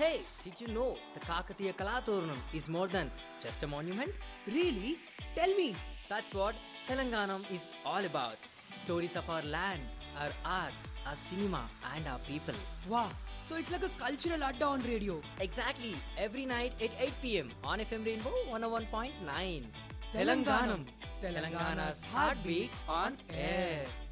Hey, did you know the Kakatiya Kalaturnam is more than just a monument? Really? Tell me. That's what Telanganam is all about. Stories of our land, our art, our cinema, and our people. Wow. So it's like a cultural adda on radio. Exactly, every night at 8 p.m. on FM Rainbow 101.9. Telanganam. Telangana's heartbeat on air.